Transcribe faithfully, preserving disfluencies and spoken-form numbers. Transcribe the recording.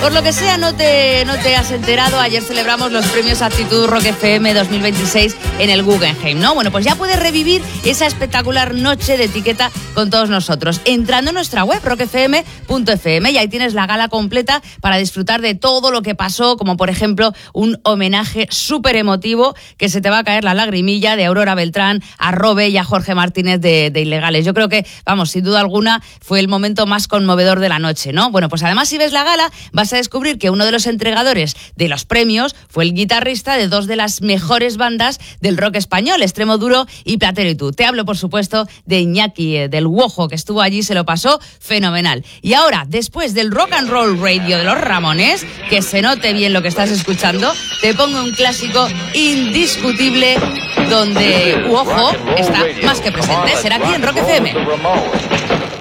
Por lo que sea, no te, no te has enterado, ayer celebramos los premios Actitud Rock F M dos mil veintiséis en el Guggenheim, ¿no? Bueno, pues ya puedes revivir esa espectacular noche de etiqueta con todos nosotros, entrando en nuestra web, rock f m punto f m, y ahí tienes la gala completa para disfrutar de todo lo que pasó, como por ejemplo un homenaje súper emotivo que se te va a caer la lagrimilla de Aurora Beltrán a Robe y a Jorge Martínez de, de Ilegales. Yo creo que, vamos, sin duda alguna fue el momento más conmovedor de la noche, ¿no? Bueno, pues además si ves la gala vas a descubrir que uno de los entregadores de los premios fue el guitarrista de dos de las mejores bandas del rock español, Extremo Duro y Platero y Tú. Te hablo, por supuesto, de Iñaki, eh, del Wojo, que estuvo allí, se lo pasó fenomenal. Y ahora, después del Rock and Roll Radio de los Ramones, que se note bien lo que estás escuchando, te pongo un clásico indiscutible donde Wojo está más que presente. Será aquí en Rock F M.